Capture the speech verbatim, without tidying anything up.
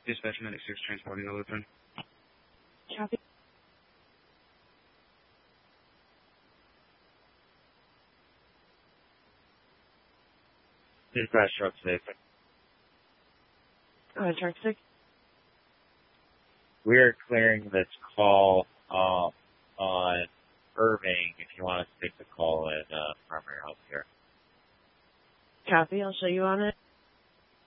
Dispatch Medic six transporting the Lutheran. Copy. Dispatch truck safe. Uh, truck six. We are clearing this call uh, on Irving if you want us to take the call in uh, primary health care. Copy. I'll show you on it.